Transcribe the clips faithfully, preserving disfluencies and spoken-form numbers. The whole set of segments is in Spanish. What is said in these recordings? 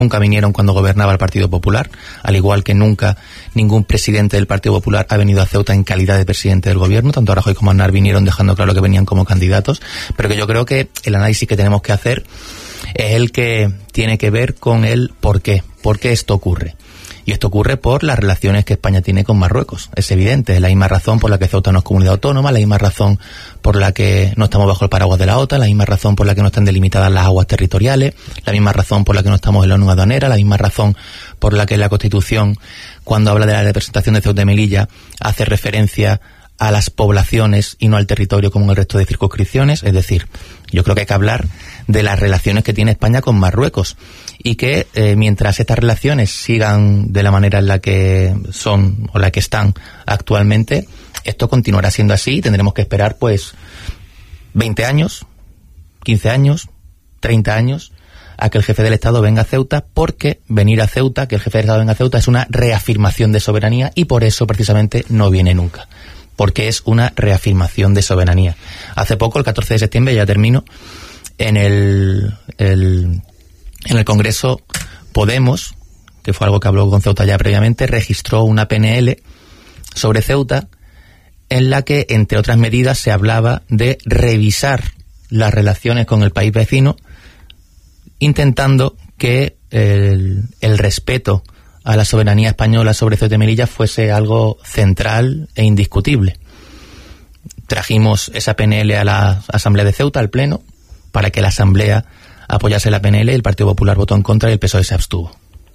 nunca vinieron cuando gobernaba el Partido Popular, al igual que nunca ningún presidente del Partido Popular ha venido a Ceuta en calidad de presidente del gobierno. Tanto Rajoy como Aznar vinieron dejando claro que venían como candidatos, pero que yo creo que el análisis que tenemos que hacer es el que tiene que ver con el por qué, por qué esto ocurre. Y esto ocurre por las relaciones que España tiene con Marruecos. Es evidente, es la misma razón por la que Ceuta no es comunidad autónoma, la misma razón por la que no estamos bajo el paraguas de la OTAN, la misma razón por la que no están delimitadas las aguas territoriales, la misma razón por la que no estamos en la ONU aduanera, la misma razón por la que la Constitución, cuando habla de la representación de Ceuta y Melilla, hace referencia a las poblaciones y no al territorio como en el resto de circunscripciones. Es decir, yo creo que hay que hablar de las relaciones que tiene España con Marruecos y que eh, mientras estas relaciones sigan de la manera en la que son o la que están actualmente, esto continuará siendo así y tendremos que esperar pues veinte años, quince años, treinta años a que el jefe del Estado venga a Ceuta, porque venir a Ceuta, que el jefe del Estado venga a Ceuta, es una reafirmación de soberanía y por eso precisamente no viene nunca, porque es una reafirmación de soberanía. Hace poco, el catorce de septiembre, ya termino, en el, el en el Congreso Podemos, que fue algo que habló con Ceuta ya previamente, registró una P N L sobre Ceuta en la que, entre otras medidas, se hablaba de revisar las relaciones con el país vecino, intentando que el, el respeto a la soberanía española sobre Ceuta y Melilla fuese algo central e indiscutible. Trajimos esa P N L a la Asamblea de Ceuta, al Pleno, para que la Asamblea apoyase la P N L, el Partido Popular votó en contra y el P S O E se abstuvo.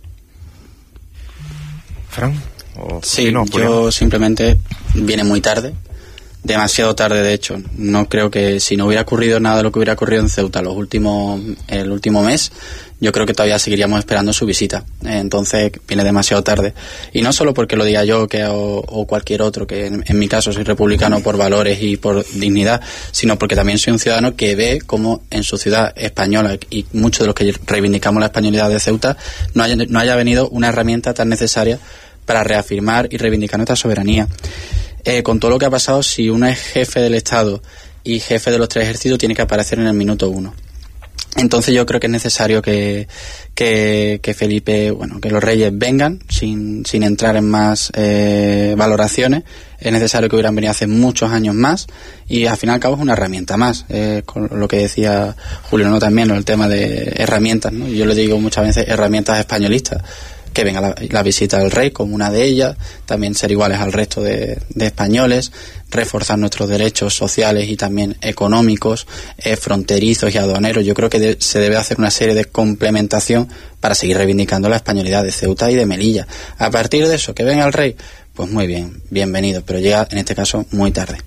¿Fran? Sí, no, yo simplemente viene muy tarde, demasiado tarde de hecho. No creo que si no hubiera ocurrido nada de lo que hubiera ocurrido en Ceuta los últimos, el último mes, yo creo que todavía seguiríamos esperando su visita. Entonces viene demasiado tarde. Y no solo porque lo diga yo que o, o cualquier otro, que en, en mi caso soy republicano por valores y por dignidad, sino porque también soy un ciudadano que ve cómo en su ciudad española y muchos de los que reivindicamos la españolidad de Ceuta no haya, no haya venido una herramienta tan necesaria para reafirmar y reivindicar nuestra soberanía. Eh, con todo lo que ha pasado, si uno es jefe del Estado y jefe de los tres ejércitos, tiene que aparecer en el minuto uno. Entonces yo creo que es necesario que, que, que Felipe, bueno, que los reyes vengan sin, sin entrar en más eh, valoraciones. Es necesario que hubieran venido hace muchos años más y al fin y al cabo es una herramienta más, eh, con lo que decía Julio, ¿no? También, ¿no? El tema de herramientas, ¿no? Yo le digo muchas veces herramientas españolistas. Que venga la, la visita del rey como una de ellas, también ser iguales al resto de, de españoles, reforzar nuestros derechos sociales y también económicos, eh, fronterizos y aduaneros. Yo creo que de, se debe hacer una serie de complementación para seguir reivindicando la españolidad de Ceuta y de Melilla. A partir de eso, que venga el rey, pues muy bien, bienvenido, pero llega en este caso muy tarde.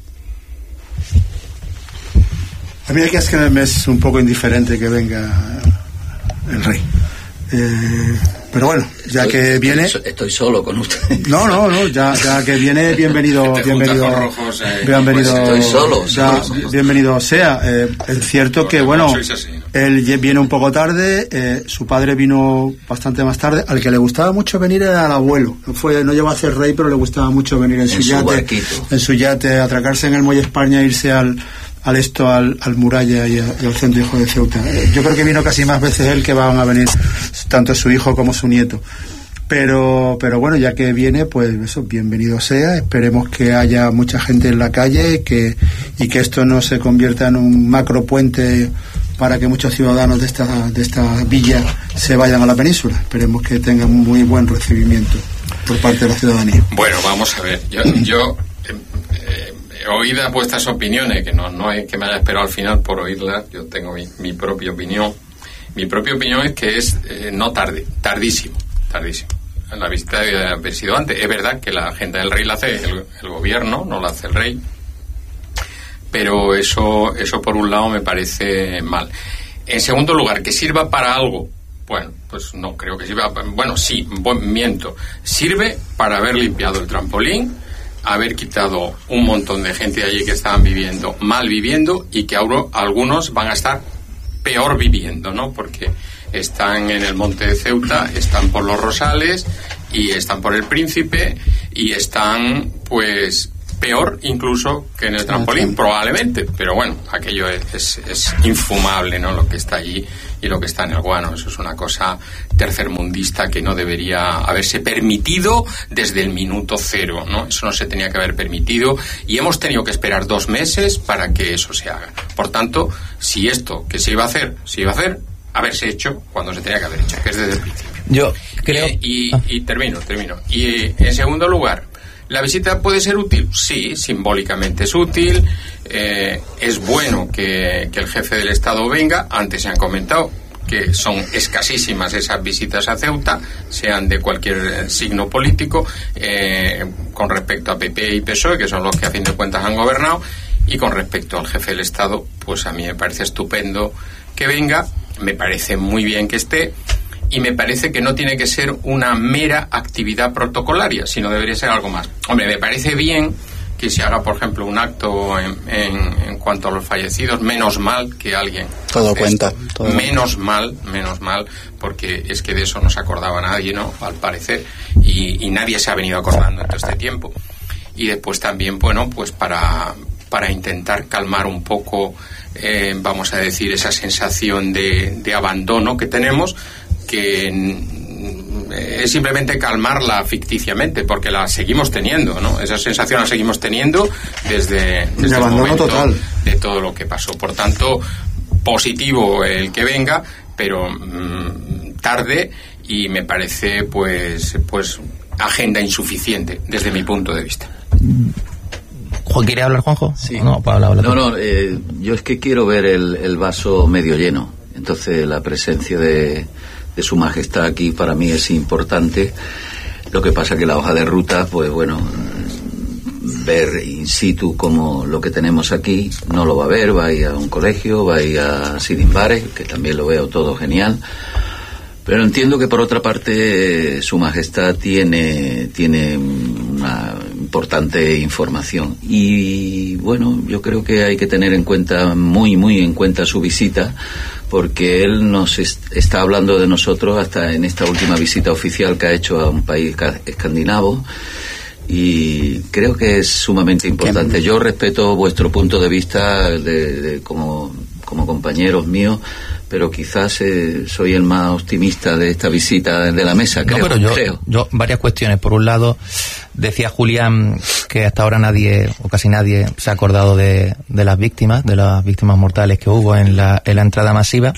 A mí es que me es un poco indiferente que venga el rey. Eh, pero bueno, ya estoy, que viene estoy, estoy solo con usted. No, no, no, ya, ya que viene, bienvenido, bienvenido, rojos, eh, bienvenido, pues estoy solo, ya, solo. bienvenido sea. Eh, es cierto que bueno, él viene un poco tarde, eh, su padre vino bastante más tarde. Al que le gustaba mucho venir era al abuelo. Fue, no llegó a ser rey, pero le gustaba mucho venir en, en su yate, barquito. en su yate, atracarse en el muelle España, irse al al esto, al, al Muralla y, a, y al Centro Hijo de Ceuta. Eh, yo creo que vino casi más veces él que van a venir tanto su hijo como su nieto. Pero, pero bueno, ya que viene, pues eso, bienvenido sea. Esperemos que haya mucha gente en la calle que, y que esto no se convierta en un macro puente para que muchos ciudadanos de esta, de esta villa se vayan a la península. Esperemos que tengan un muy buen recibimiento por parte de la ciudadanía. Bueno, vamos a ver. Yo, yo eh, eh, oídas vuestras opiniones, que no, no es que me haya esperado al final por oírlas, yo tengo mi, mi propia opinión. Mi propia opinión es que es eh, no tarde, tardísimo, tardísimo. La visita debe haber sido antes. Es verdad que la agenda del rey la hace el, el gobierno, no la hace el rey, pero eso, eso por un lado me parece mal. En segundo lugar, que sirva para algo. Bueno, pues no creo que sirva. Bueno, sí, miento. Sirve para haber limpiado el trampolín, haber quitado un montón de gente allí que estaban viviendo, mal viviendo, y que ahora algunos van a estar peor viviendo, ¿no? Porque están en el monte de Ceuta, están por los Rosales y están por el Príncipe y están, pues, peor incluso que en el trampolín, probablemente, pero bueno, aquello es, es, es infumable, ¿no? Lo que está allí y lo que está en el Guano, eso es una cosa tercermundista que no debería haberse permitido desde el minuto cero, ¿no? Eso no se tenía que haber permitido y hemos tenido que esperar dos meses para que eso se haga. Por tanto, si esto que se iba a hacer, se iba a hacer, haberse hecho cuando se tenía que haber hecho, que es desde el principio. Yo creo... Y, y, y termino, termino. Y en segundo lugar, ¿la visita puede ser útil? Sí, simbólicamente es útil. Eh, es bueno que, que el jefe del Estado venga. Antes se han comentado que son escasísimas esas visitas a Ceuta, sean de cualquier signo político, eh, con respecto a P P y P S O E, que son los que a fin de cuentas han gobernado, y con respecto al jefe del Estado, pues a mí me parece estupendo que venga, me parece muy bien que esté, y me parece que no tiene que ser una mera actividad protocolaria, sino debería ser algo más. Hombre, me parece bien que se haga, por ejemplo, un acto en, en, en cuanto a los fallecidos, menos mal que alguien... Todo cuenta. Todo menos mal, menos mal, porque es que de eso no se acordaba nadie, ¿no? Al parecer, y, y nadie se ha venido acordando en todo este tiempo. Y después también, bueno, pues para, para intentar calmar un poco, eh, vamos a decir, esa sensación de, de abandono que tenemos, que es simplemente calmarla ficticiamente, porque la seguimos teniendo, ¿no? Esa sensación la seguimos teniendo desde, desde el momento total de todo lo que pasó. Por tanto, positivo el que venga, pero mmm, tarde, y me parece pues pues agenda insuficiente desde mi punto de vista. Juan, ¿quiere hablar, Juanjo? Sí. No, Pablo, habla. No, no, eh, yo es que quiero ver el, el vaso medio lleno. Entonces, la presencia de de Su Majestad aquí para mí es importante. Lo que pasa que la hoja de ruta, pues bueno, ver in situ como lo que tenemos aquí, no lo va a ver, va a ir a un colegio, va a ir a Sidimbares, que también lo veo todo genial. Pero entiendo que por otra parte Su Majestad tiene, tiene una importante información. Y bueno, yo creo que hay que tener en cuenta, muy, muy en cuenta su visita, porque él nos est- está hablando de nosotros hasta en esta última visita oficial que ha hecho a un país ca- escandinavo, y creo que es sumamente importante. Yo respeto vuestro punto de vista de, de, como, como compañeros míos, pero quizás eh, soy el más optimista de esta visita de la mesa, creo. No, pero yo, creo. yo varias cuestiones. Por un lado, decía Julián que hasta ahora nadie, o casi nadie, se ha acordado de, de las víctimas, de las víctimas mortales que hubo en la, en la entrada masiva.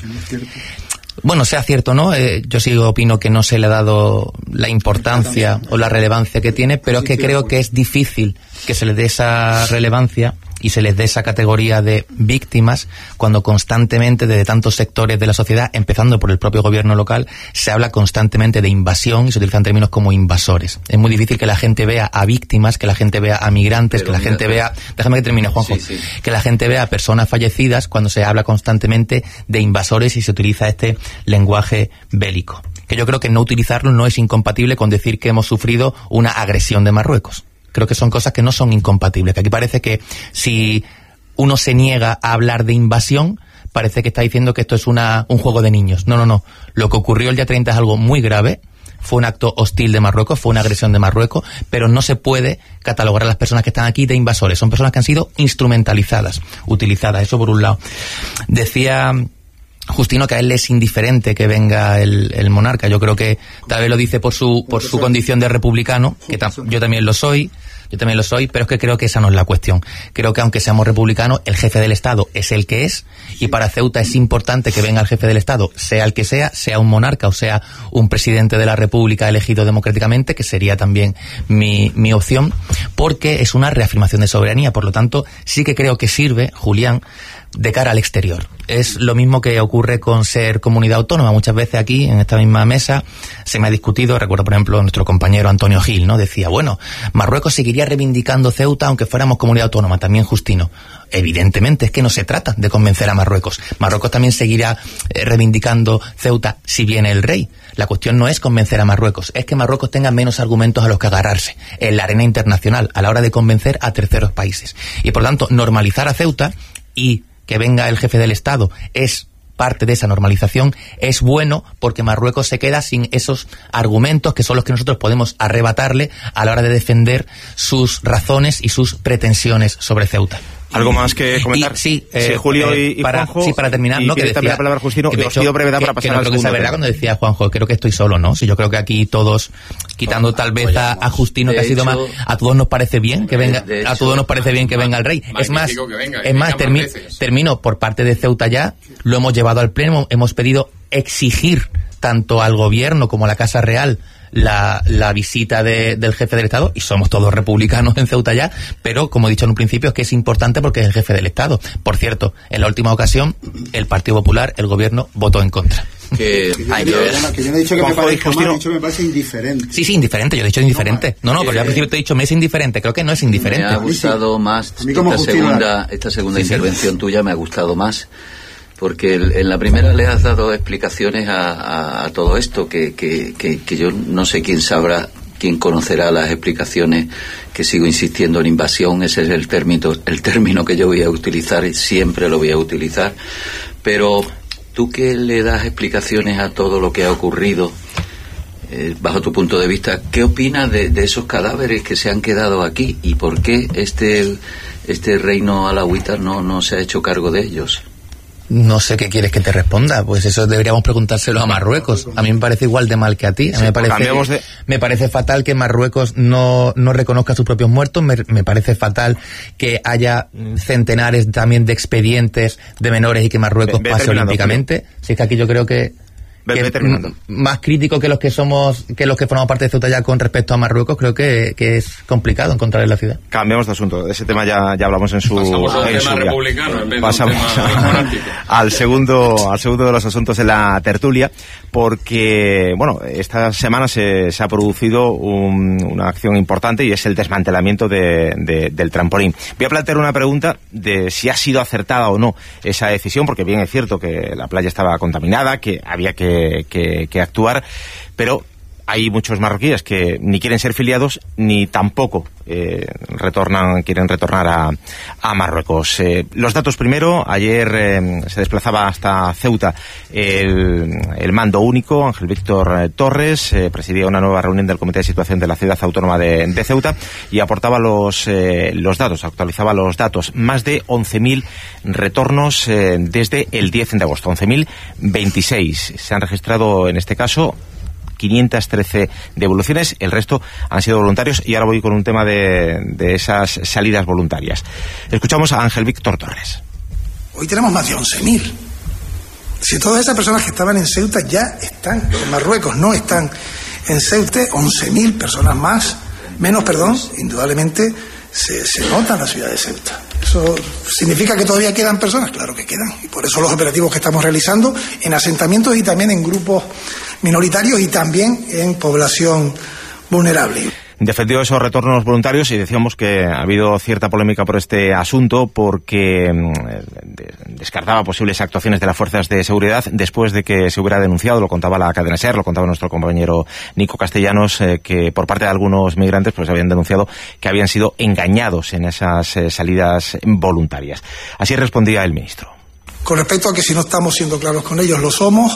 Bueno, sea cierto o no, eh, yo sí opino que no se le ha dado la importancia o la relevancia que tiene, pero es que creo que es difícil que se le dé esa relevancia y se les dé esa categoría de víctimas cuando constantemente desde tantos sectores de la sociedad, empezando por el propio gobierno local, se habla constantemente de invasión y se utilizan términos como invasores. Es muy difícil que la gente vea a víctimas, que la gente vea a migrantes, pero que la mira, gente pero... vea... Déjame que termine, Juanjo. Sí, sí. Que la gente vea a personas fallecidas cuando se habla constantemente de invasores y se utiliza este lenguaje bélico. Que yo creo que no utilizarlo no es incompatible con decir que hemos sufrido una agresión de Marruecos. Creo que son cosas que no son incompatibles, que aquí parece que si uno se niega a hablar de invasión, parece que está diciendo que esto es una un juego de niños. No, no, no. Lo que ocurrió el día treinta es algo muy grave, fue un acto hostil de Marruecos, fue una agresión de Marruecos, pero no se puede catalogar a las personas que están aquí de invasores. Son personas que han sido instrumentalizadas, utilizadas, eso por un lado. Decía Justino que a él le es indiferente que venga el, el monarca. Yo creo que tal vez lo dice por su por su condición de republicano, que ta- yo también lo soy, yo también lo soy, pero es que creo que esa no es la cuestión. Creo que aunque seamos republicanos, el jefe del Estado es el que es, y para Ceuta es importante que venga el jefe del Estado, sea el que sea, sea un monarca o sea un presidente de la República elegido democráticamente, que sería también mi, mi opción, porque es una reafirmación de soberanía. Por lo tanto, sí que creo que sirve, Julián, de cara al exterior. Es lo mismo que ocurre con ser comunidad autónoma. Muchas veces aquí, en esta misma mesa, se me ha discutido, recuerdo por ejemplo nuestro compañero Antonio Gil, ¿no? Decía, bueno, Marruecos seguiría reivindicando Ceuta aunque fuéramos comunidad autónoma, también Justino. Evidentemente, es que no se trata de convencer a Marruecos. Marruecos también seguirá eh, reivindicando Ceuta si viene el rey. La cuestión no es convencer a Marruecos, es que Marruecos tenga menos argumentos a los que agarrarse en la arena internacional a la hora de convencer a terceros países. Y por lo tanto, normalizar a Ceuta y que venga el jefe del Estado es parte de esa normalización es bueno porque Marruecos se queda sin esos argumentos que son los que nosotros podemos arrebatarle a la hora de defender sus razones y sus pretensiones sobre Ceuta. ¿Algo más que comentar? Y, sí, eh, sí, Julio y, y para, Juanjo. Sí, para terminar, y ¿no? Que decía, también la palabra Justino, que os pido brevedad que, para pasar que no al creo que sea verdad cuando decía Juanjo, creo que estoy solo, ¿no? Si yo creo que aquí todos, quitando tal vez a, a Justino, que ha sido más, a todos nos parece bien que venga, a todos nos parece bien que venga el rey. Es más, es más, termi, termino por parte de Ceuta ya, lo hemos llevado al pleno, hemos pedido exigir tanto al gobierno como a la Casa Real La, la visita de, del jefe del Estado, y somos todos republicanos en Ceuta ya, pero como he dicho en un principio es que es importante porque es el jefe del Estado. Por cierto, en la última ocasión el Partido Popular, el gobierno, votó en contra. Que, que, yo, que, yo, que yo no he dicho que me parezca mal, he dicho que me parece indiferente. Sí, sí, indiferente, yo he dicho indiferente. No, no, pero yo al principio te he dicho me es indiferente, creo que no es indiferente. Me ha gustado más esta segunda, esta segunda sí, intervención sí. tuya, me ha gustado más. Porque en la primera le has dado explicaciones a, a, a todo esto, que, que, que, que yo no sé quién sabrá, quién conocerá las explicaciones, que sigo insistiendo en invasión, ese es el término, el término que yo voy a utilizar y siempre lo voy a utilizar. Pero tú que le das explicaciones a todo lo que ha ocurrido, eh, bajo tu punto de vista, ¿qué opinas de, de esos cadáveres que se han quedado aquí? ¿Y por qué este, este reino alawita no, no se ha hecho cargo de ellos? No sé qué quieres que te responda, pues eso deberíamos preguntárselo a Marruecos. A mí me parece igual de mal que a ti. A mí me parece, de... me parece fatal que Marruecos no, no reconozca a sus propios muertos. Me, me parece fatal que haya centenares también de expedientes de menores y que Marruecos ve, ve pase olímpicamente. Si es que aquí yo creo que Ve, ve terminando. Más crítico que los que somos, que los que formamos parte de Ceuta ya con respecto a Marruecos, creo que, que es complicado encontrar en la ciudad. Cambiamos de asunto, de ese tema ya, ya hablamos en su pasamos al en tema su republicano en vez pasamos de un tema al segundo al segundo de los asuntos de la tertulia, porque bueno, esta semana se, se ha producido un, una acción importante y es el desmantelamiento de, de, del trampolín. Voy a plantear una pregunta de si ha sido acertada o no esa decisión, porque bien es cierto que la playa estaba contaminada, que había que Que, que actuar, pero hay muchos marroquíes que ni quieren ser filiados ni tampoco eh, retornan quieren retornar a, a Marruecos. Eh, los datos primero. Ayer eh, se desplazaba hasta Ceuta el, el mando único, Ángel Víctor Torres, eh, presidía una nueva reunión del Comité de Situación de la Ciudad Autónoma de, de Ceuta y aportaba los, eh, los datos, actualizaba los datos. Más de once mil retornos eh, desde el diez de agosto, once mil veintiséis. Se han registrado en este caso quinientas trece devoluciones, el resto han sido voluntarios, y ahora voy con un tema de, de esas salidas voluntarias. Escuchamos a Ángel Víctor Torres. Hoy tenemos más de once mil. Si todas esas personas que estaban en Ceuta ya están en Marruecos, no están en Ceuta, once mil personas más, menos, perdón, indudablemente se, se nota en la ciudad de Ceuta. ¿Eso significa que todavía quedan personas? Claro que quedan, y por eso los operativos que estamos realizando en asentamientos y también en grupos minoritarios y también en población vulnerable. Defendió esos retornos voluntarios y decíamos que ha habido cierta polémica por este asunto porque descartaba posibles actuaciones de las fuerzas de seguridad después de que se hubiera denunciado, lo contaba la cadena SER, lo contaba nuestro compañero Nico Castellanos, eh, que por parte de algunos migrantes pues habían denunciado que habían sido engañados en esas eh, salidas voluntarias. Así respondía el ministro. Con respecto a que si no estamos siendo claros con ellos, lo somos.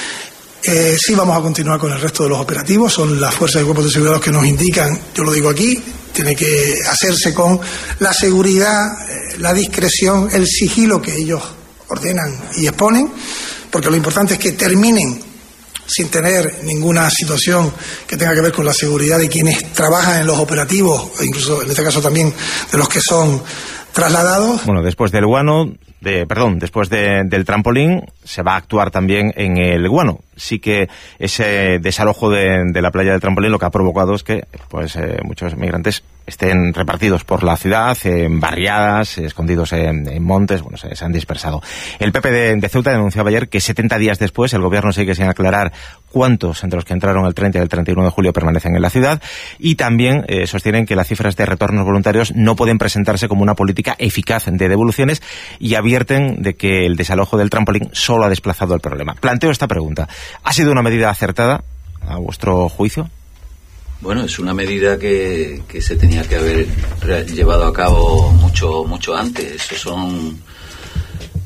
Eh, sí vamos a continuar con el resto de los operativos, son las fuerzas y cuerpos de seguridad los que nos indican, yo lo digo aquí, tiene que hacerse con la seguridad, eh, la discreción, el sigilo que ellos ordenan y exponen, porque lo importante es que terminen sin tener ninguna situación que tenga que ver con la seguridad de quienes trabajan en los operativos, e incluso en este caso también de los que son trasladados. Bueno, después del Guano, de, perdón, después de, del trampolín, se va a actuar también en el Guano. Sí que ese desalojo de, de la playa del trampolín lo que ha provocado es que pues eh, muchos migrantes estén repartidos por la ciudad, en barriadas, escondidos en, en montes, bueno, se, se han dispersado. El P P de, de Ceuta denunciaba ayer que setenta días después el gobierno sigue sin aclarar cuántos entre los que entraron el treinta y el treinta y uno de julio permanecen en la ciudad, y también eh, sostienen que las cifras de retornos voluntarios no pueden presentarse como una política eficaz de devoluciones, y advierten de que el desalojo del trampolín solo ha desplazado el problema. Planteo esta pregunta: ¿ha sido una medida acertada a vuestro juicio? Bueno, es una medida que, que se tenía que haber llevado a cabo mucho mucho antes. Eso son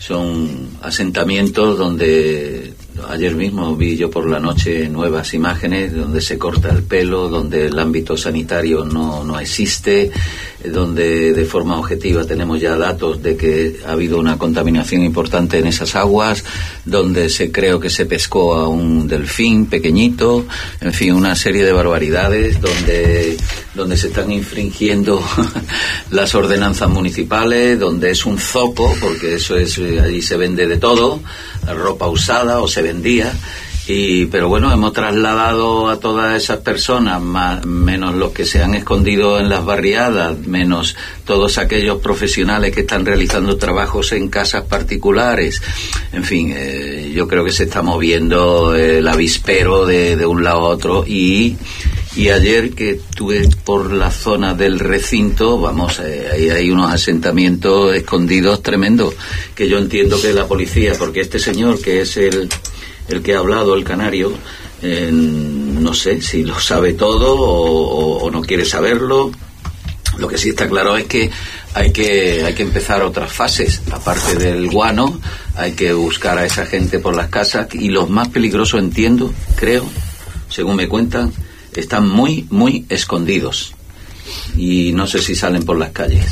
son asentamientos donde ayer mismo vi yo por la noche nuevas imágenes donde se corta el pelo, donde el ámbito sanitario no, no existe, donde de forma objetiva tenemos ya datos de que ha habido una contaminación importante en esas aguas, donde se creo que se pescó a un delfín pequeñito, en fin, una serie de barbaridades donde, donde se están infringiendo las ordenanzas municipales, donde es un zoco, porque eso es, allí se vende de todo, ropa usada o se vendía, y pero bueno, hemos trasladado a todas esas personas, más, menos los que se han escondido en las barriadas, menos todos aquellos profesionales que están realizando trabajos en casas particulares, en fin, eh, yo creo que se está moviendo el avispero de, de un lado a otro, y y ayer que estuve por la zona del recinto, vamos, eh, ahí hay unos asentamientos escondidos tremendos, que yo entiendo que la policía, porque este señor que es el, el que ha hablado, el canario, eh, no sé si lo sabe todo o, o, o no quiere saberlo. Lo que sí está claro es que hay que hay que empezar otras fases, aparte del guano, hay que buscar a esa gente por las casas, y los más peligrosos, entiendo, creo, según me cuentan, están muy, muy escondidos y no sé si salen por las calles,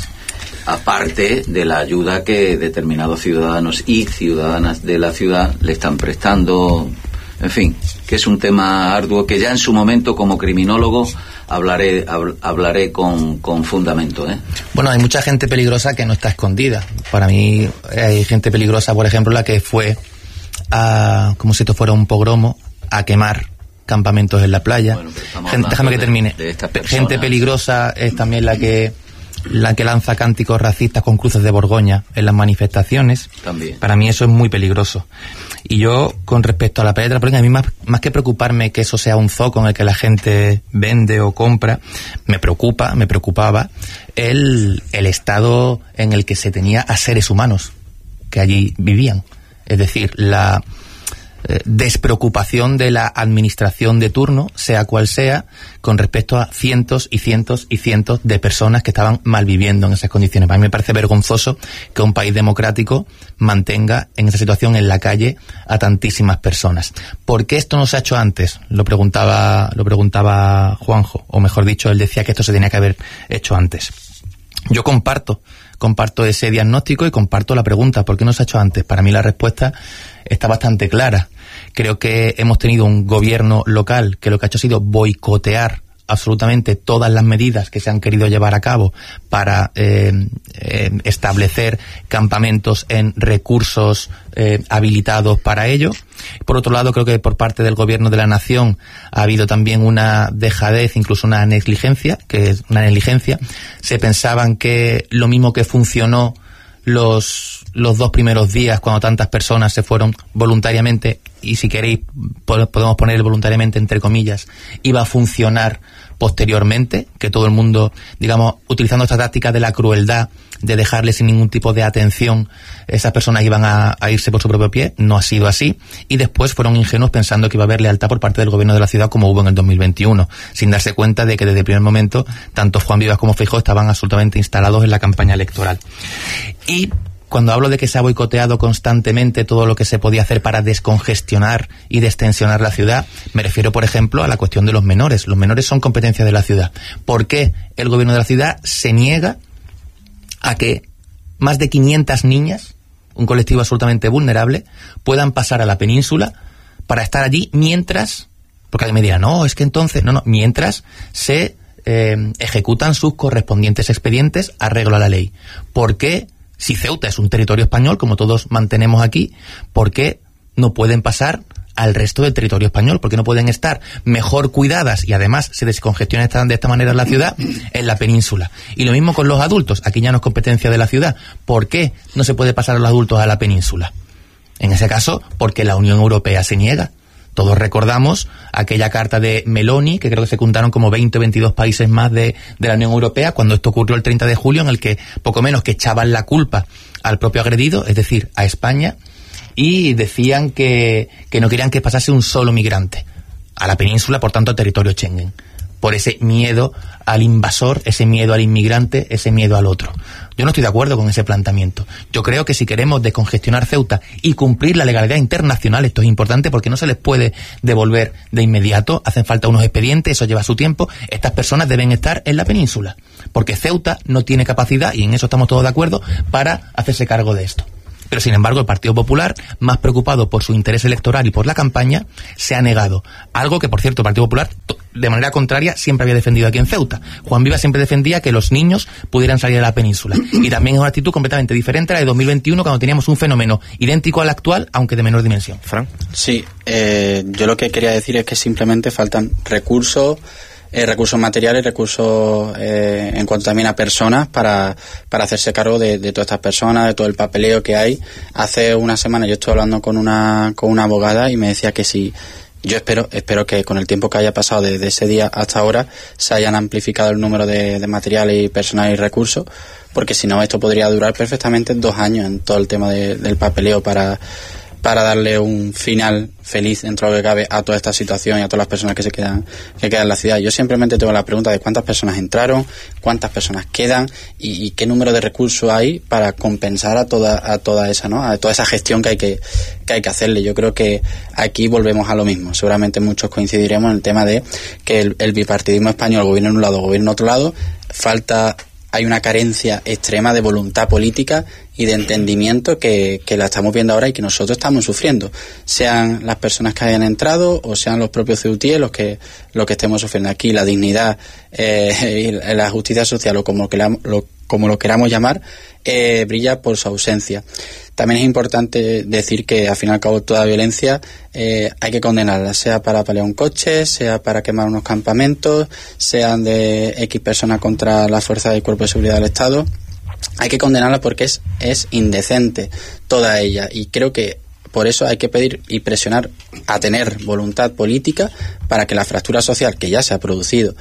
aparte de la ayuda que determinados ciudadanos y ciudadanas de la ciudad le están prestando, en fin, que es un tema arduo que ya en su momento como criminólogo hablaré hab, hablaré con, con fundamento, ¿eh? Bueno, hay mucha gente peligrosa que no está escondida. Para mí hay gente peligrosa, por ejemplo, la que fue a, como si esto fuera un pogromo, a quemar campamentos en la playa. Bueno, gente, déjame que termine. De, de gente peligrosa es también la que la que lanza cánticos racistas con cruces de Borgoña en las manifestaciones. También. Para mí eso es muy peligroso. Y yo, con respecto a la playa de la Política, a mí más, más que preocuparme que eso sea un zoco en el que la gente vende o compra, me preocupa, me preocupaba el, el estado en el que se tenía a seres humanos que allí vivían. Es decir, la eh, despreocupación de la administración de turno, sea cual sea, con respecto a cientos y cientos y cientos de personas que estaban malviviendo en esas condiciones. A mí me parece vergonzoso que un país democrático mantenga en esa situación en la calle a tantísimas personas. ¿Por qué esto no se ha hecho antes? Lo preguntaba, lo preguntaba Juanjo, o mejor dicho, él decía que esto se tenía que haber hecho antes. Yo comparto, comparto ese diagnóstico y comparto la pregunta, ¿por qué no se ha hecho antes? Para mí la respuesta está bastante clara. Creo que hemos tenido un gobierno local que lo que ha hecho ha sido boicotear absolutamente todas las medidas que se han querido llevar a cabo para eh, eh, establecer campamentos en recursos eh, habilitados para ello. Por otro lado, creo que por parte del gobierno de la nación ha habido también una dejadez, incluso una negligencia, que es una negligencia. Se pensaban que lo mismo que funcionó los los dos primeros días cuando tantas personas se fueron voluntariamente, y si queréis podemos poner voluntariamente entre comillas, iba a funcionar posteriormente, que todo el mundo, digamos, utilizando esta táctica de la crueldad, de dejarle sin ningún tipo de atención, esas personas iban a, a irse por su propio pie. No ha sido así, y después fueron ingenuos pensando que iba a haber lealtad por parte del gobierno de la ciudad como hubo en el dos mil veintiuno, sin darse cuenta de que desde el primer momento tanto Juan Vivas como Feijóo estaban absolutamente instalados en la campaña electoral. Y cuando hablo de que se ha boicoteado constantemente todo lo que se podía hacer para descongestionar y destensionar la ciudad, me refiero, por ejemplo, a la cuestión de los menores. Los menores son competencia de la ciudad. ¿Por qué el gobierno de la ciudad se niega a que más de quinientas niñas, un colectivo absolutamente vulnerable, puedan pasar a la península para estar allí mientras, porque alguien me dirá, no, es que entonces, no, no, mientras se eh, ejecutan sus correspondientes expedientes arreglo a la ley? ¿Por qué? Si Ceuta es un territorio español, como todos mantenemos aquí, ¿por qué no pueden pasar al resto del territorio español? ¿Por qué no pueden estar mejor cuidadas y además se descongestiona de esta manera la ciudad en la península? Y lo mismo con los adultos. Aquí ya no es competencia de la ciudad. ¿Por qué no se puede pasar a los adultos a la península? En ese caso, porque la Unión Europea se niega. Todos recordamos aquella carta de Meloni, que creo que se juntaron como veinte o veintidós países más de, de la Unión Europea, cuando esto ocurrió el treinta de julio, en el que poco menos que echaban la culpa al propio agredido, es decir, a España, y decían que, que no querían que pasase un solo migrante a la península, por tanto, al territorio Schengen. por ese miedo al invasor, ese miedo al inmigrante, ese miedo al otro. Yo no estoy de acuerdo con ese planteamiento. Yo creo que si queremos descongestionar Ceuta y cumplir la legalidad internacional, esto es importante porque no se les puede devolver de inmediato, hacen falta unos expedientes, eso lleva su tiempo, estas personas deben estar en la península, porque Ceuta no tiene capacidad, y en eso estamos todos de acuerdo, para hacerse cargo de esto. Pero sin embargo el Partido Popular, más preocupado por su interés electoral y por la campaña, se ha negado. Algo que, por cierto, el Partido Popular, de manera contraria, siempre había defendido aquí en Ceuta. Juan Viva siempre defendía que los niños pudieran salir de la península. Y también es una actitud completamente diferente a la de dos mil veintiuno, cuando teníamos un fenómeno idéntico al actual, aunque de menor dimensión. Fran. Sí, eh, yo lo que quería decir es que simplemente faltan recursos, Eh, recursos materiales, recursos eh, en cuanto también a personas para, para hacerse cargo de, de todas estas personas, de todo el papeleo que hay. Hace una semana yo estuve hablando con una con una abogada y me decía que si yo espero espero que con el tiempo que haya pasado desde ese día hasta ahora se hayan amplificado el número de, de materiales y personal y recursos, porque si no esto podría durar perfectamente dos años en todo el tema de, del papeleo para para darle un final feliz dentro de lo que cabe a toda esta situación y a todas las personas que se quedan que quedan en la ciudad. Yo simplemente tengo la pregunta de cuántas personas entraron, cuántas personas quedan y, y qué número de recursos hay para compensar a toda a toda esa, ¿no? A toda esa gestión que hay que que hay que hacerle. Yo creo que aquí volvemos a lo mismo. Seguramente muchos coincidiremos en el tema de que el, el bipartidismo español, gobierno en un lado, gobierno en otro lado, falta hay una carencia extrema de voluntad política y de entendimiento que, que la estamos viendo ahora y que nosotros estamos sufriendo, sean las personas que hayan entrado o sean los propios ceutíes los que los que estemos sufriendo aquí. La dignidad eh, y la justicia social, o como, que la, lo, como lo queramos llamar, eh, brilla por su ausencia. También es importante decir que al fin y al cabo toda violencia eh, hay que condenarla, sea para palear un coche, sea para quemar unos campamentos, sean de X personas contra las fuerzas del Cuerpo de Seguridad del Estado. Hay que condenarla porque es, es indecente toda ella, y creo que por eso hay que pedir y presionar a tener voluntad política para que la fractura social que ya se ha producido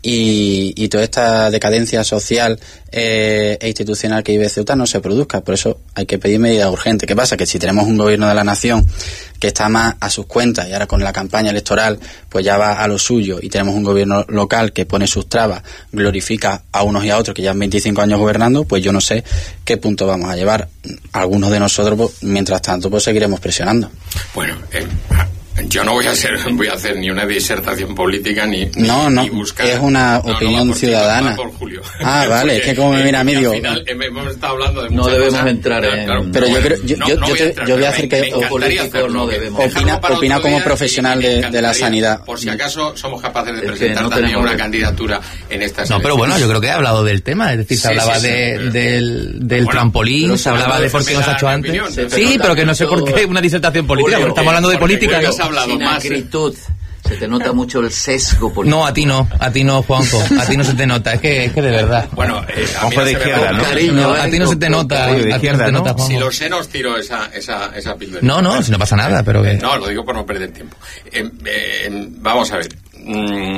y, y toda esta decadencia social eh, e institucional que vive Ceuta no se produzca. Por eso hay que pedir medidas urgentes. ¿Qué pasa? Que si tenemos un gobierno de la nación que está más a sus cuentas y ahora con la campaña electoral pues ya va a lo suyo, y tenemos un gobierno local que pone sus trabas, glorifica a unos y a otros que llevan veinticinco años gobernando, pues yo no sé qué punto vamos a llevar. Algunos de nosotros, pues, mientras tanto, pues seguiremos presionando. Bueno, eh, yo no voy a hacer voy a hacer ni una disertación política ni no ni, no ni buscar, es una no, opinión no, ciudadana. Por Julio. Ah, vale, es que como me mira a mí digo, al final hemos estado hablando de no debemos cosas, entrar en claro, pero no, yo creo yo, no, yo, no yo, voy te, entrar, yo voy a me, hacer me, que me encantaría hacerlo, no debemos opina, opina como profesional de, de la sanidad. Por si acaso somos capaces de es presentar no también una que... candidatura en estas No, pero bueno, yo creo que he hablado del tema, es decir, se sí, hablaba sí, sí, de, pero... del, del bueno, trampolín, se hablaba de por qué no se ha hecho antes. Opinión, sí, sí, pero que no sé por qué una disertación política, porque estamos hablando de política. Has hablado sin más, acritud. Se te nota mucho el sesgo político. No, a ti no, a ti no, Juanjo, a ti no se te nota, es que, es que de verdad. Bueno, eh, a mí Juanjo no de se me izquierda, va- ¿no? Cariño, No, ¿eh? a ti no se te nota, de a ti no izquierda, se te ¿no? nota, Juanjo. Si lo sé, nos tiro esa, esa, esa píldora. No, no, si no pasa nada, pero que... No, lo digo por no perder tiempo. Eh, eh, vamos a ver. Mm,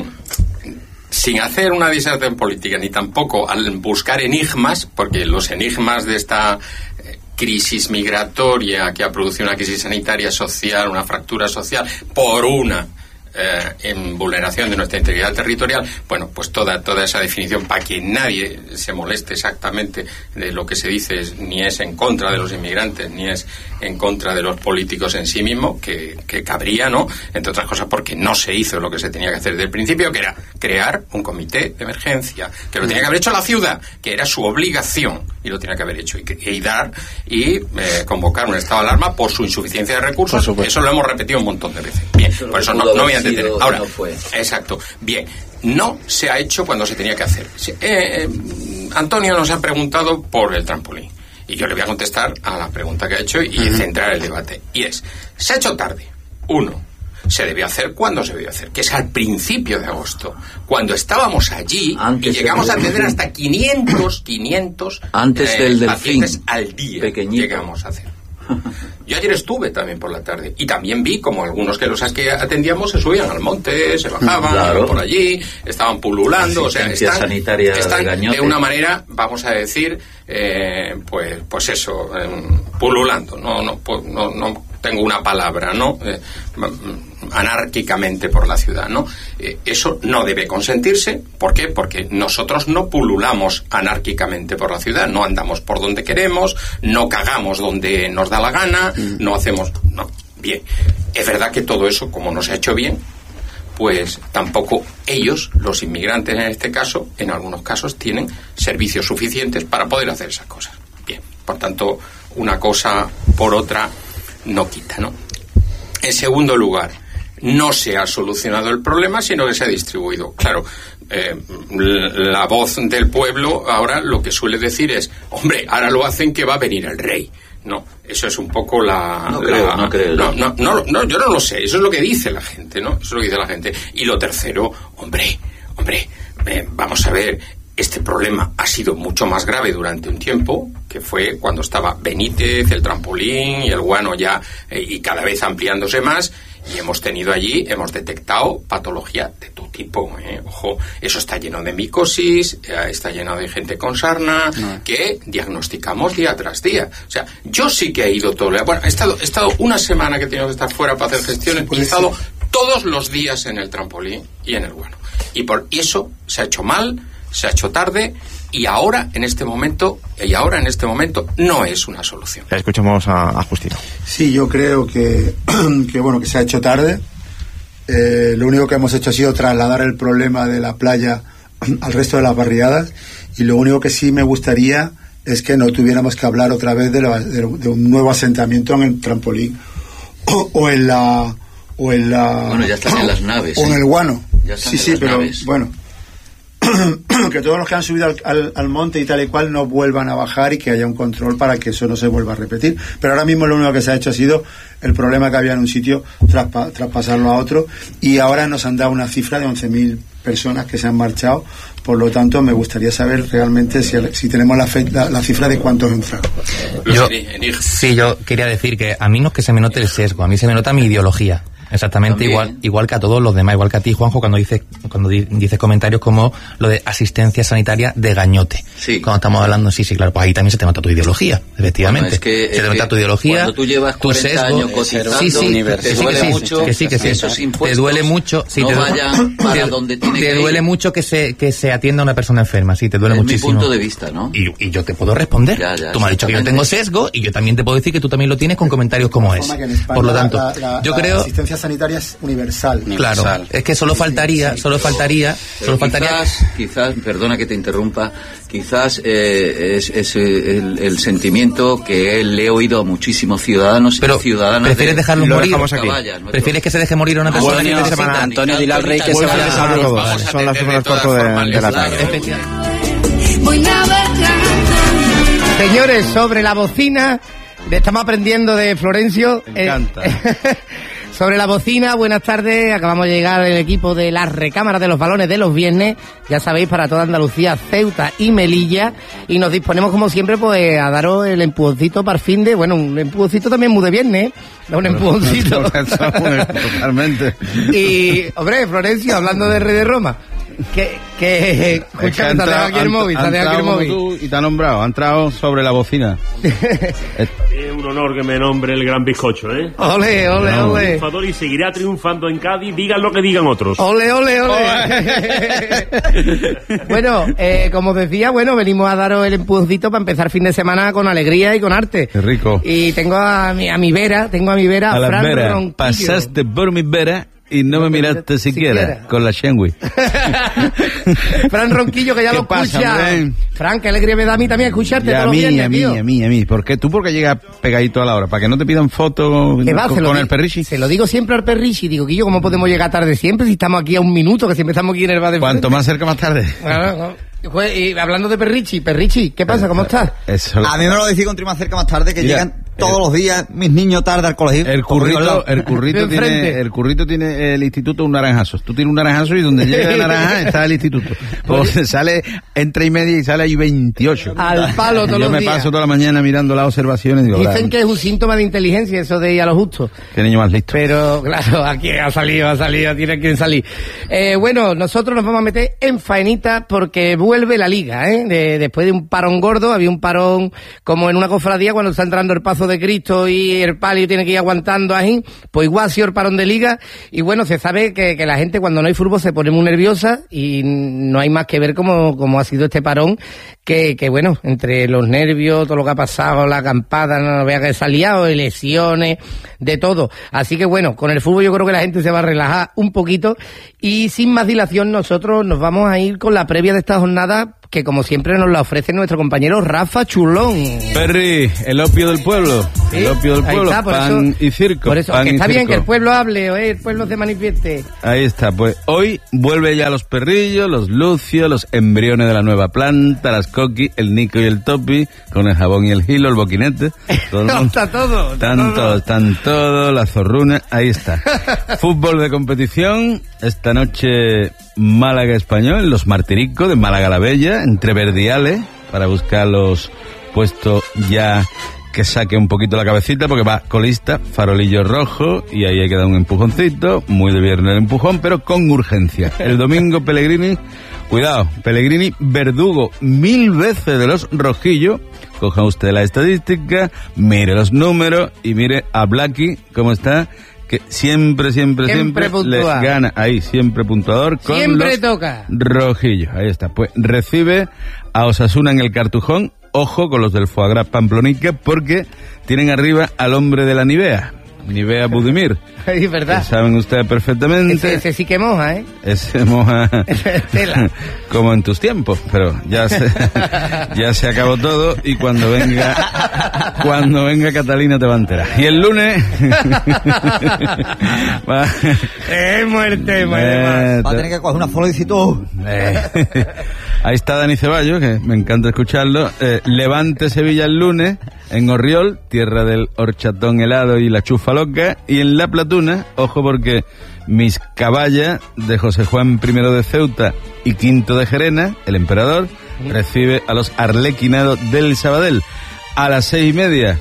sin hacer una disertación política, ni tampoco al buscar enigmas, porque los enigmas de esta eh, crisis migratoria que ha producido una crisis sanitaria social, una fractura social, por una Eh, en vulneración de nuestra integridad territorial, bueno, pues toda toda esa definición, para que nadie se moleste exactamente de lo que se dice, es, ni es en contra de los inmigrantes, ni es en contra de los políticos en sí mismo, que, que cabría, ¿no? Entre otras cosas porque no se hizo lo que se tenía que hacer desde el principio, que era crear un comité de emergencia, que lo tenía que haber hecho la ciudad, que era su obligación, y lo tenía que haber hecho, y, y dar, y eh, convocar un estado de alarma por su insuficiencia de recursos. Eso lo hemos repetido un montón de veces. Bien, Eso por eso no, no voy a entender. Ahora, no fue. Exacto. Bien, no se ha hecho cuando se tenía que hacer. Eh, eh, Antonio nos ha preguntado por el trampolín. Y yo le voy a contestar a la pregunta que ha hecho y uh-huh. centrar el debate. Y es, se ha hecho tarde. Uno, se debió hacer cuando se debió hacer, que es al principio de agosto, cuando estábamos allí Antes y llegamos a atender hasta quinientos, quinientos Antes eh, del pacientes delfín, al día. Pequeñito. Llegamos a hacer. Yo ayer estuve también por la tarde y también vi como algunos que los que atendíamos se subían al monte, se bajaban claro. por allí, estaban pululando, o sea, están, sanitaria están de, de una manera, vamos a decir, eh, pues pues eso, eh, pululando, no no no no tengo una palabra, ¿no? Eh, anárquicamente por la ciudad, ¿no? Eh, eso no debe consentirse. ¿Por qué? Porque nosotros no pululamos anárquicamente por la ciudad, no andamos por donde queremos, no cagamos donde nos da la gana, mm. no hacemos... no. Bien, es verdad que todo eso, como no se ha hecho bien, pues tampoco ellos, los inmigrantes en este caso, en algunos casos tienen servicios suficientes para poder hacer esas cosas. Bien, por tanto, una cosa por otra no quita, ¿no? En segundo lugar, no se ha solucionado el problema, sino que se ha distribuido. Claro, eh, la voz del pueblo ahora lo que suele decir es, hombre, ahora lo hacen que va a venir el rey. No, eso es un poco la... No creo, la, no creo. No, no, no, no, yo no lo sé, eso es lo que dice la gente, ¿no? Eso es lo que dice la gente. Y lo tercero, hombre, hombre, eh, vamos a ver, este problema ha sido mucho más grave durante un tiempo, que fue cuando estaba Benítez, el Trampolín y el Guano ya, eh, y cada vez ampliándose más, y hemos tenido allí, hemos detectado patología de todo tipo, ¿eh? Ojo, eso está lleno de micosis, eh, está lleno de gente con sarna, no. que diagnosticamos día tras día. O sea, yo sí que he ido todo... Bueno, he estado, he estado una semana que he tenido que estar fuera para hacer gestiones, y he estado todos los días en el Trampolín y en el Guano. Y por eso se ha hecho mal, se ha hecho tarde, y ahora en este momento y ahora en este momento no es una solución. Escuchamos a, a Justino. Sí, yo creo que, que bueno, que se ha hecho tarde. Eh, lo único que hemos hecho ha sido trasladar el problema de la playa al resto de las barriadas, y lo único que sí me gustaría es que no tuviéramos que hablar otra vez de, la, de, de un nuevo asentamiento en el Trampolín o, o en la o en la bueno, ya están en las naves, o en ¿eh? el Guano. Ya están sí, en sí, las pero naves. Bueno, que todos los que han subido al, al, al monte y tal y cual no vuelvan a bajar, y que haya un control para que eso no se vuelva a repetir. Pero ahora mismo lo único que se ha hecho ha sido el problema que había en un sitio, traspa, traspasarlo a otro, y ahora nos han dado una cifra de once mil personas que se han marchado. Por lo tanto, me gustaría saber realmente si, si tenemos la, fe, la, la cifra de cuántos entran. Yo, sí, yo quería decir que a mí no es que se me note el sesgo, a mí se me nota mi ideología. Exactamente. También. igual igual que a todos los demás, igual que a ti, Juanjo, cuando dices cuando di, dices comentarios como lo de asistencia sanitaria de gañote. Sí. Cuando estamos hablando, sí, sí, claro, pues ahí también se te nota tu ideología, efectivamente. Bueno, es que, se te nota tu ideología, cuando tú llevas cuarenta tu sesgo, años cotizando, sí, sí, te duele sí, mucho que sí, que sí, esos impuestos te duele mucho, sí, no te duele, vayan para te, donde tiene te que duele ir. mucho que se que se atienda a una persona enferma, sí, te duele es muchísimo. Es mi punto de vista, ¿no? Y, y yo te puedo responder. Ya, ya, tú me has dicho que yo tengo sesgo, y yo también te puedo decir que tú también lo tienes con comentarios como es. Por lo tanto, la, la, yo la creo... asistencia sanitaria es universal. Claro, es que solo faltaría, sí, sí, solo faltaría, Pero solo faltaría. Quizás, quizás, perdona que te interrumpa, quizás eh, es, es el, el sentimiento que le he oído a muchísimos ciudadanos Pero y ciudadanas. ¿prefieres de, dejarlos morir? Aquí. ¿Prefieres que se deje morir a una persona? Antonio, Antonio, semana, Antonio dile al rey que se vaya a saber todos. Son las primeras cuartos de, de la tarde. Señores, sobre la bocina, estamos aprendiendo de Florencio. Me encanta. Eh, sobre la bocina, buenas tardes. Acabamos de llegar el equipo de las recámaras de los balones de los viernes. Ya sabéis, para toda Andalucía, Ceuta y Melilla. Y nos disponemos, como siempre, pues a daros el empujoncito para el fin de... Bueno, un empujoncito también muy de viernes, ¿eh? Un empujoncito. Totalmente. Y, hombre, Florencio, hablando de Rey de Roma... Que, que, escucha, que te ha dejado aquí el móvil, te ha dejado aquí el móvil. Tú y te ha nombrado, ha entrado sobre la bocina. Es un honor que me nombre el gran bizcocho, ¿eh? Ole, ole, no, ole. Triunfador y seguirá triunfando en Cádiz, digan lo que digan otros. Ole, ole, ole. Bueno, eh, como decía, bueno, venimos a daros el empujoncito para empezar fin de semana con alegría y con arte. Qué rico. Y tengo a mi, a mi vera, tengo a mi vera, a a Fran vera. Ronquillo. Pasaste por mi vera y no, no me miraste siquiera, siquiera con la Shenwi. Fran Ronquillo, que ya lo escucha. Pasa, Fran, qué alegría me da a mí también escucharte. Y a todos mí, los viernes, a mí, tío. a mí, a mí. ¿Por qué? ¿Tú por qué llegas pegadito a la hora? ¿Para que no te pidan fotos va, con, con el Perrichi? Se lo digo siempre al Perrichi. Digo, Guillo, ¿cómo podemos llegar tarde siempre si estamos aquí a un minuto, que siempre estamos aquí en el bar de Cuanto más cerca, más tarde. Bueno, no. Y hablando de Perrichi, Perrichi, ¿qué pasa? ¿Cómo estás? Eso. A mí me lo decís con más cerca más tarde, que Mira, llegan todos el, los días mis niños tarde al colegio. El currito, el currito tiene, el currito tiene el instituto un naranjazo. Tú tienes un naranjazo y donde llega el naranja está el instituto. Pues sale entre y media y sale ahí veintiocho. Al palo todos Yo los me días. paso toda la mañana mirando las observaciones y digo, dicen claro, que es un síntoma de inteligencia eso de ir a lo justo. Qué niño más listo. Pero claro, aquí ha salido, ha salido, tiene que salir. Eh, bueno, nosotros nos vamos a meter en faenita porque vuelve la liga, ¿eh? De, después de un parón gordo, había un parón como en una cofradía cuando está entrando el paso brazo de Cristo y el palio tiene que ir aguantando ahí, pues igual ha sido el parón de liga. Y bueno, se sabe que, que la gente cuando no hay fútbol se pone muy nerviosa y no hay más que ver cómo, cómo ha sido este parón, que, que bueno, entre los nervios, todo lo que ha pasado, la acampada, no vea que se ha liado, lesiones, de todo. Así que bueno, con el fútbol yo creo que la gente se va a relajar un poquito y sin más dilación nosotros nos vamos a ir con la previa de esta jornada, que como siempre nos la ofrece nuestro compañero Rafa Chulón. Perry, el opio del pueblo, ¿sí? El opio del pueblo, está, pan eso, y circo. Por eso, pan que está y bien circo. Que el pueblo hable, o el pueblo se manifieste. Ahí está, pues hoy vuelve ya los perrillos, los lucios, los embriones de la nueva planta, las coquis, el Nico y el Topi, con el jabón y el gilo, el boquinete. Todo el no, mundo. está todo. Está están todo. todos, están todos, la zorruna, ahí está. Fútbol de competición, esta noche Málaga Español, los Martiricos de Málaga la Bella, entre verdiales, para buscar los puestos ya que saque un poquito la cabecita, porque va colista, farolillo rojo, y ahí hay que dar un empujoncito, muy de viernes el empujón, pero con urgencia. El domingo Pellegrini, cuidado, Pellegrini verdugo mil veces de los rojillos. Coja usted la estadística, mire los números y mire a Blacky cómo está, que siempre, siempre, siempre, siempre les gana. Ahí, siempre puntuador con siempre los toca. Rojillos. Ahí está. Pues recibe a Osasuna en el Cartujón. Ojo con los del Foie Gras Pamplonica, porque tienen arriba al hombre de la Nivea, Nivea Budimir. Es verdad. Que saben ustedes perfectamente. Ese, ese sí que moja, ¿eh? Ese moja como en tus tiempos, pero ya se, ya se acabó todo y cuando venga cuando venga Catalina te va a enterar. Y el lunes va, es muerte, muerte. Va a tener que coger una solicitud. Ahí está Dani Ceballos, que me encanta escucharlo. Eh, Levante Sevilla el lunes en Orriol, tierra del horchatón helado y la chufa loca, y en La Platuna, ojo porque mis caballas de José Juan I de Ceuta y Quinto de Gerena, el emperador, recibe a los arlequinados del Sabadell. A las seis y media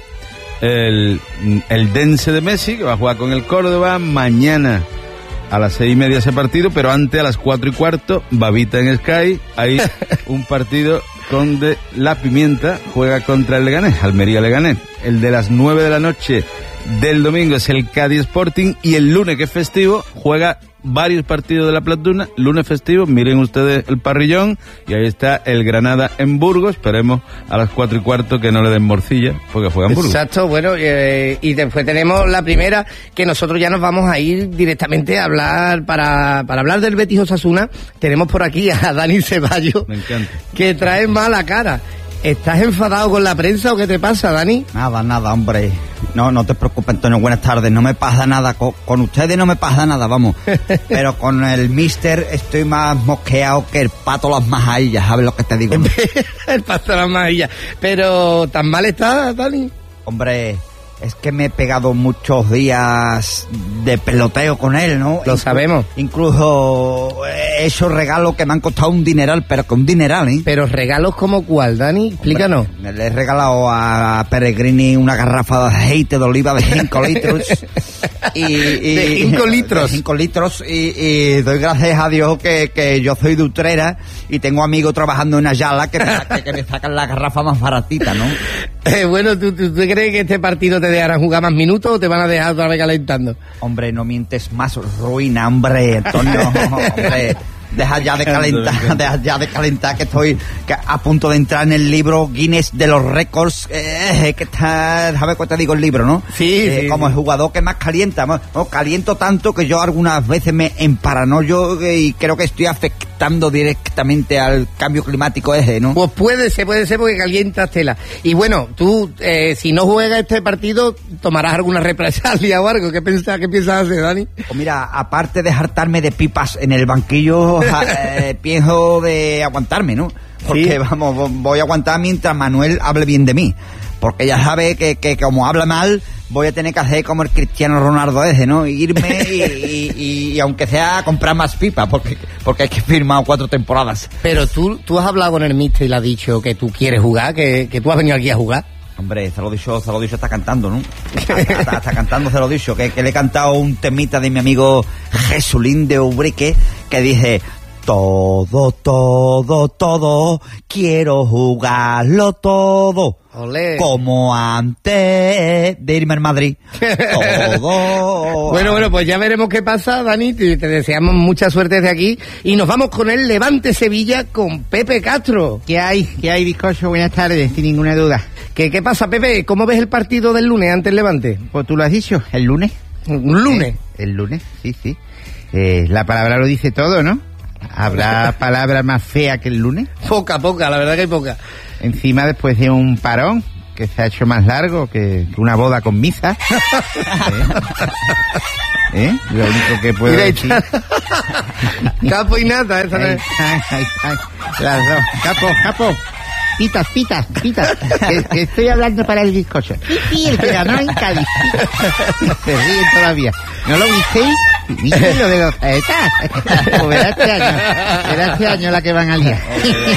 el, el Dense de Messi, que va a jugar con el Córdoba. Mañana a las seis y media ese partido, pero antes a las cuatro y cuarto, Babita en Sky, hay un partido donde La Pimienta juega contra el Leganés, Almería Leganés. El de las nueve de la noche del domingo es el Cádiz Sporting, y el lunes, que es festivo, juega varios partidos de La Platuna, lunes festivo, miren ustedes el parrillón, y ahí está el Granada en Burgos. Esperemos a las cuatro y cuarto que no le den morcilla, porque juega en Burgos. Exacto, bueno, eh, y después tenemos la primera, que nosotros ya nos vamos a ir directamente a hablar, para, para hablar del Betis Osasuna. Tenemos por aquí a Dani Ceballos, me encanta, que trae mala cara. ¿Estás enfadado con la prensa o qué te pasa, Dani? Nada, nada, hombre. No, no te preocupes, Antonio, buenas tardes. No me pasa nada. Con, con ustedes no me pasa nada, vamos. Pero con el mister estoy más mosqueado que el pato las majadillas, ¿sabes lo que te digo? El pato las majadillas. Pero, ¿tan mal está, Dani? Hombre, es que me he pegado muchos días de peloteo con él, ¿no? Lo Inclu- sabemos. Incluso he hecho regalos que me han costado un dineral, pero que un dineral, ¿eh? Pero regalos como cuál, Dani, explícanos. Hombre, le he regalado a Pellegrini una garrafa de aceite de oliva de cinco litros. Y, y, de cinco litros. De cinco litros y, y doy gracias a Dios que, que yo soy de Utrera y tengo amigos trabajando en Ayala que, que, que me sacan la garrafa más baratita, ¿no? Eh, bueno, ¿tú, ¿tú, ¿tú crees que este partido te dejarán jugar más minutos o te van a dejar otra vez calentando? Hombre, no mientes más, ruina, hombre, Antonio, hombre. Deja ya de calentar, deja ya de calentar, que estoy que a punto de entrar en el libro Guinness de los récords, eh, que está, ¿sabes cuál te digo el libro, no? Sí, eh, sí. Como el jugador que más calienta, no, caliento tanto que yo algunas veces me emparanoyo y creo que estoy afectando directamente al cambio climático ese, ¿no? Pues puede ser, puede ser porque calientas tela. Y bueno, tú, eh, si no juegas este partido, tomarás alguna represalia o algo. ¿Qué piensas, qué piensas hacer, Dani? Pues mira, aparte de hartarme de pipas en el banquillo, eh, pienso de aguantarme, ¿no? Porque ¿sí? Vamos, voy a aguantar mientras Manuel hable bien de mí. Porque ya sabe que, que como habla mal, voy a tener que hacer como el Cristiano Ronaldo ese, ¿no? Irme y, y, y, y aunque sea comprar más pipas, porque, porque hay que firmar cuatro temporadas. Pero tú, tú has hablado con el mister y le has dicho que tú quieres jugar, que, que tú has venido aquí a jugar. Hombre, se lo dicho, se lo dicho, está cantando, ¿no? Está, está, está cantando, se lo dicho, que, que le he cantado un temita de mi amigo Jesulín de Ubrique, que dice: Todo, todo, todo, quiero jugarlo todo. Olé. Como antes de irme al Madrid. Todo. Bueno, bueno, pues ya veremos qué pasa, Dani. Te, te deseamos mucha suerte desde aquí. Y nos vamos con el Levante Sevilla con Pepe Castro. ¿Qué hay? ¿Qué hay, bizcocho? Buenas tardes, sin ninguna duda. ¿Qué, qué pasa, Pepe? ¿Cómo ves el partido del lunes ante el Levante? Pues tú lo has dicho, el lunes. ¿Un lunes? Eh, el lunes, sí, sí. Eh, la palabra lo dice todo, ¿no? ¿Habrá palabra más fea que el lunes? Poca, poca, la verdad que hay poca. Encima, después de un parón que se ha hecho más largo que, que una boda con misa. ¿Eh? ¿Eh? Lo único que puedo decir... Capo y nata, esa no es. Ahí, ahí, ahí. Las dos. Capo, capo. Pitas, pitas, pitas. Que, que estoy hablando para el bizcocho. Y el que ganó en Cádiz. Se ríen todavía. ¿No lo visteis? ¿Viste lo de los caetas? Pues verá este año. Verá este año la que van a liar.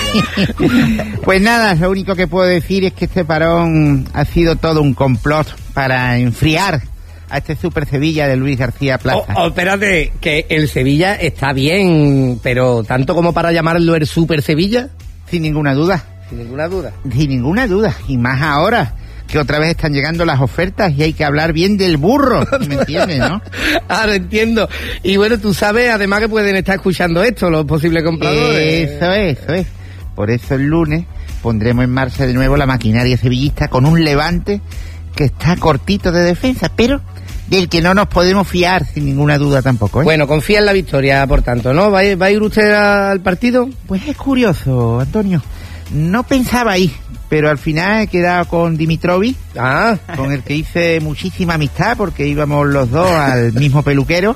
Pues nada, lo único que puedo decir es que este parón ha sido todo un complot para enfriar a este Super Sevilla de Luis García Plaza. Oh, oh, espérate, que el Sevilla está bien, pero tanto como para llamarlo el Super Sevilla. Sin ninguna duda. Sin ninguna duda. Sin ninguna duda. Y más ahora, que otra vez están llegando las ofertas y hay que hablar bien del burro. ¿Me entiendes, no? Ahora entiendo. Y bueno, tú sabes, además, que pueden estar escuchando esto, los posibles compradores. Eso es, eso es. Por eso el lunes pondremos en marcha de nuevo la maquinaria sevillista con un Levante que está cortito de defensa, pero del que no nos podemos fiar, sin ninguna duda tampoco, ¿eh? Bueno, confía en la victoria, por tanto, ¿no? ¿Va a, va a ir usted al partido? Pues es curioso, Antonio. No pensaba ir, pero al final he quedado con Dimitrovic, ah. con el que hice muchísima amistad porque íbamos los dos al mismo peluquero.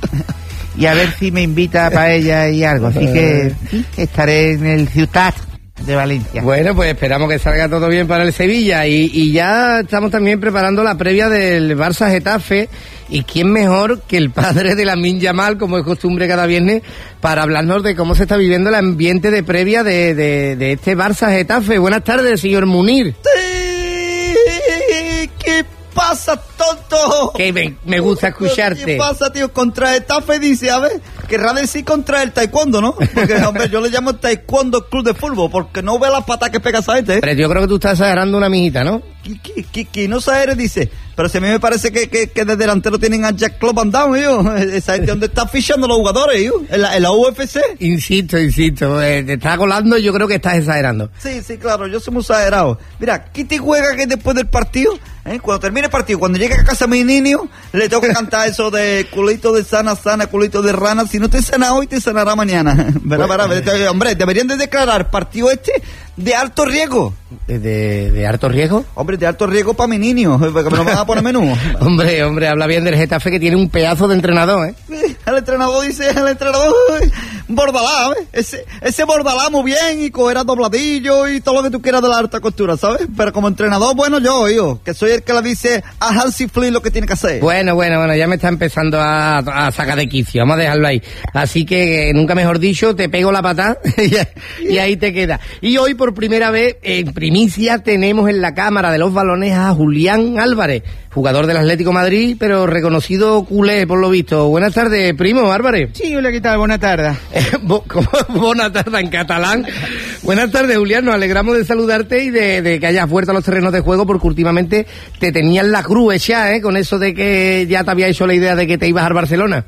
Y a ver si me invita para ella y algo. Así que sí, estaré en el Ciutat de Valencia. Bueno, pues esperamos que salga todo bien para el Sevilla. Y, y ya estamos también preparando la previa del Barça Getafe. Y quién mejor que el padre de Lamine Yamal, como es costumbre cada viernes, para hablarnos de cómo se está viviendo el ambiente de previa de, de, de este Barça Getafe. Buenas tardes, señor Munir. Sí, ¿qué pasa, tonto? Que me, me gusta escucharte. ¿Qué pasa, tío? Contra Getafe dice, a ver, querrá decir contra el taekwondo, ¿no? Porque, hombre, yo le llamo taekwondo club de fútbol, porque no ve las patas que pega esa gente, ¿eh? Pero yo creo que tú estás exagerando una mijita, ¿no? Que, que, que, que no exagere, dice. Pero si a mí me parece que, que, que de delantero tienen a Jack Claude Van Damme, yo. Esa gente donde está fichando los jugadores, yo. En la, en la U F C. Insisto, insisto. Eh, te estás colando y yo creo que estás exagerando. Sí, sí, claro. Yo soy muy exagerado. Mira, ¿qué te juega que después del partido? ¿Eh? Cuando termine el partido, cuando llegue a casa mi niño, le tengo que cantar eso de culito de sana, sana, culito de rana. Si no te sana hoy, te sanará mañana. ¿Verdad, bueno, verdad? Hombre, deberían de declarar partido este de alto riesgo. ¿De, de, de alto riesgo? Hombre, de alto riesgo para mi niño, porque me lo van a poner menú. Hombre, hombre, habla bien del Getafe, que tiene un pedazo de entrenador, ¿eh? Sí, el entrenador dice, el entrenador, Bordalá, ¿eh? Ese, ese Bordalá muy bien y cogerá dobladillo y todo lo que tú quieras de la alta costura, ¿sabes? Pero como entrenador, bueno, yo, yo, que soy el que le dice a Hansi Flick lo que tiene que hacer. Bueno, bueno, bueno, ya me está empezando a, a sacar de quicio, vamos a dejarlo ahí. Así que, nunca mejor dicho, te pego la patada y ahí te queda. Y hoy, por primera vez, en primicia, tenemos en la cámara de los balones a Julián Álvarez, jugador del Atlético de Madrid, pero reconocido culé, por lo visto. Buenas tardes, primo Álvarez. Sí, hola, ¿qué tal? Buenas tardes. Buenas tardes en catalán. Buenas tardes, Julián, nos alegramos de saludarte y de, de que hayas vuelto a los terrenos de juego, porque últimamente te tenían la cruz hecha, ¿eh? Con eso de que ya te había hecho la idea de que te ibas al Barcelona.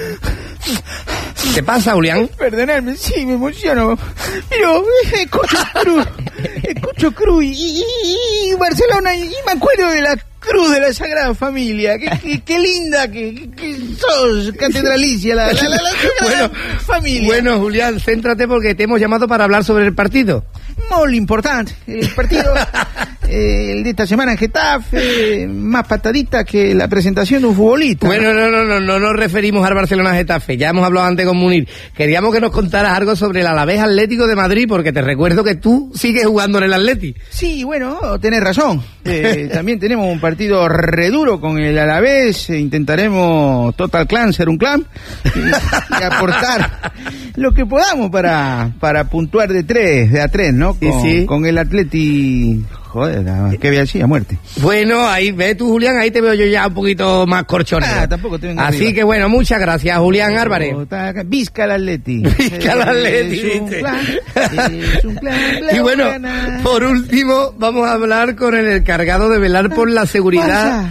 ¿Qué pasa, Julián? Perdonadme, sí, me emociono. Pero escucho cruz, escucho cruz y, y, y Barcelona y, y me acuerdo de la cruz de la Sagrada Familia. Qué, qué, qué linda que, que sos, catedralicia, la, la, la, la Sagrada bueno, Familia. Bueno, Julián, céntrate porque te hemos llamado para hablar sobre el partido. Muy importante, el partido, eh, el de esta semana en Getafe, más patadita que la presentación de un futbolista. Bueno, no, no, no, no nos referimos al Barcelona-Getafe, ya hemos hablado antes con Munir. Queríamos que nos contaras algo sobre el Alavés Atlético de Madrid, porque te recuerdo que tú sigues jugando en el Atleti. Sí, bueno, tenés razón. Eh, también tenemos un partido re duro con el Alavés, e intentaremos Total Clan ser un clan y, y aportar lo que podamos para, para puntuar de tres, de a tres, ¿no? Con, sí, sí. con el Atleti joder, qué bien, sí, a muerte. Bueno, ahí ves tú, Julián, ahí te veo yo ya un poquito más corchonero. Ah, tampoco te vengo Así arriba. que bueno, muchas gracias, Julián Álvarez. Vizca el Atleti. Vizca el Atleti, Es un ¿viste? plan, es un plan, Y bueno, por último, vamos a hablar con el encargado de velar por la seguridad.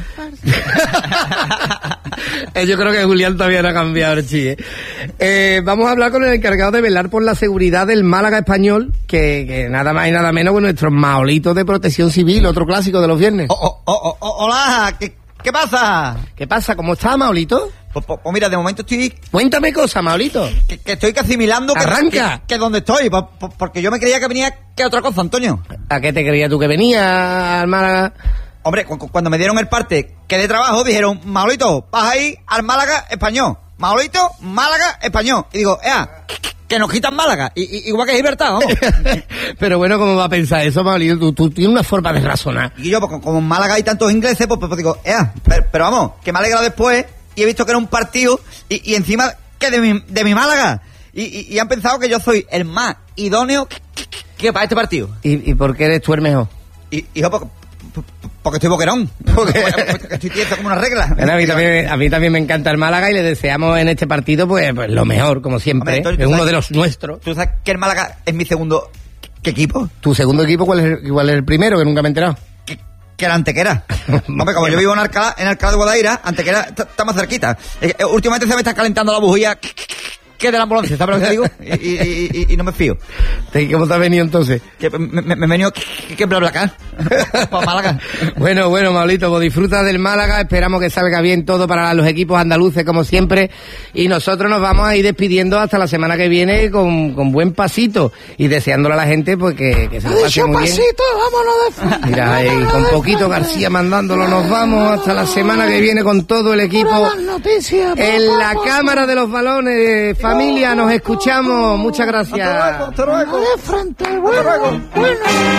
Eh, Yo creo que Julián todavía no ha cambiado el chi, ¿eh? Eh, vamos a hablar con el encargado de velar por la seguridad del Málaga Español, que, que nada más y nada menos que nuestros maolitos de protección civil, otro clásico de los viernes. Oh, oh, oh, oh, hola, ¿qué, ¿qué pasa? ¿Qué pasa? ¿Cómo está, Maolito? Pues, pues, pues mira, de momento estoy... Cuéntame cosas, Maolito. Que, que estoy que asimilando que... ¡Arranca! Que, que donde estoy, po- po- porque yo me creía que venía que otra cosa, Antonio. ¿A qué te creías tú que venía al Málaga? Hombre, cu- cu- cuando me dieron el parte que de trabajo, dijeron, Maolito, vas a ir al Málaga Español. Maolito, Málaga Español. Y digo, ea, que nos quitan Málaga. I- i- igual que Gibraltar, vamos. Pero bueno, ¿cómo va a pensar eso, Maolito? Tú, tú tienes una forma de razonar. Y yo, pues, como en Málaga hay tantos ingleses, pues, pues, pues digo, ea, pero, pero vamos, que me ha alegrado después y he visto que era un partido y, y encima que de mi, de mi Málaga. Y, y, y han pensado que yo soy el más idóneo que, que- que para este partido. ¿Y, ¿Y por qué eres tú el mejor? Y, hijo, porque, porque estoy boquerón. Porque, porque estoy tieso como una regla. Bueno, a, mí también, a mí también me encanta el Málaga y le deseamos en este partido pues, pues lo mejor, como siempre. Hombre, entonces, es ¿tú uno sabes- de los nuestros. ¿Tú sabes que el Málaga es mi segundo ¿qué equipo? ¿Tu segundo equipo cuál es, el- cuál es el primero? Que nunca me he enterado. Que, que era Antequera. Hombre, como yo vivo en Alcalá, en Alcalá de Guadaira, Antequera está, está más cerquita. Eh, eh, últimamente se me está calentando la bujía que de la ambulancia, ¿sabes lo que te digo? Y, y, y, y no me fío. ¿Cómo te has venido entonces? Que me, me, me he venido que, que BlaBlaCar para Málaga. Bueno, bueno, Maulito, pues disfruta del Málaga, esperamos que salga bien todo para los equipos andaluces como siempre y nosotros nos vamos a ir despidiendo hasta la semana que viene con, con buen pasito y deseándole a la gente pues que, que se lo pase muy bien. pasito, vámonos de frente. Mira, ahí, con poquito García mandándolo, nos vamos hasta la semana que viene con todo el equipo Buenas noticias, en papá, la papá. cámara de los balones. Familia, nos escuchamos, muchas gracias. De frente, bueno, bueno.